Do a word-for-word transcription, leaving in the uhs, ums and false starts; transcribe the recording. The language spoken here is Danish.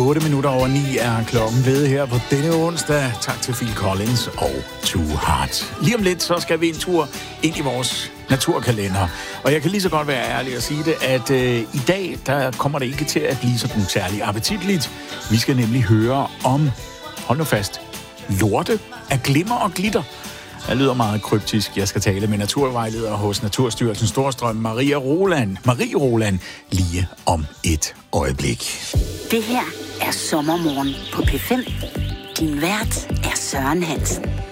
otte minutter over ni er klokken blevet her på denne onsdag. Tak til Phil Collins og Too Hard. Lige om lidt, så skal vi en tur ind i vores naturkalender. Og jeg kan lige så godt være ærlig og sige det, at øh, i dag, der kommer det ikke til at blive sådan særlig appetitligt. Vi skal nemlig høre om, hold nu fast, lorte af glimmer og glitter. Det lyder meget kryptisk. Jeg skal tale med naturvejleder hos Naturstyrelsen Storstrøm, Maria Roland. Marie Roland, lige om et øjeblik. Det her er Sommermorgen på P fem. Din vært er Søren Hansen.